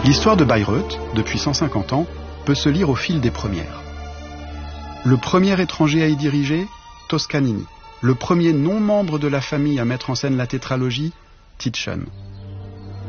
L'histoire de Bayreuth, depuis 150 ans, peut se lire au fil des premières. Le premier étranger à y diriger, Toscanini. Le premier non-membre de la famille à mettre en scène la tétralogie, Titchen.